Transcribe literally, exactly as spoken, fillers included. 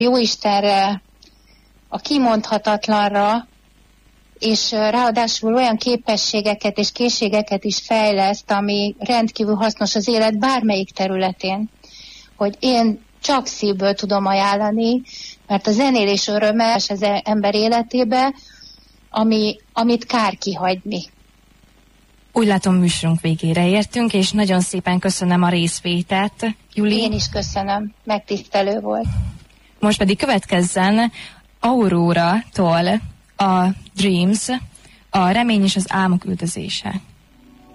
Jóistenre, a kimondhatatlanra, és ráadásul olyan képességeket és készségeket is fejleszt, ami rendkívül hasznos az élet bármelyik területén, hogy én csak szívből tudom ajánlani, mert a zenélés öröme az ember életébe, ami, amit kár kihagyni. Úgy látom, műsorunk végére értünk, és nagyon szépen köszönöm a részvételt, Juli. Én is köszönöm, megtisztelő volt. Most pedig következzen Aurora-tól a Dreams, a remény és az álmok üldözése.